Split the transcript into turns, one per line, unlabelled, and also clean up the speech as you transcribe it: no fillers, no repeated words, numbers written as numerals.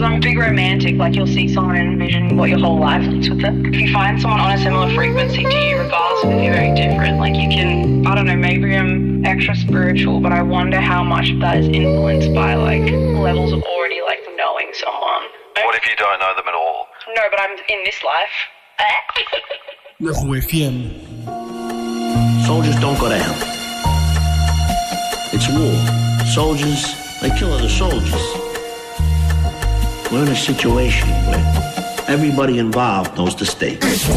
I'm a big romantic. Like, you'll see someone and envision what your whole life is with them. If you find someone on a similar frequency to you, regardless of if you're very different, like, you can, I don't know, maybe I'm extra spiritual, but I wonder how much of that is influenced by, like, levels of already, like, knowing someone.
What if you don't know them at all?
No, but I'm in this life.
Le Rouge FM.
Soldiers don't go to hell. It's war. Soldiers, they kill other soldiers. We're in a situation where everybody involved knows the stakes.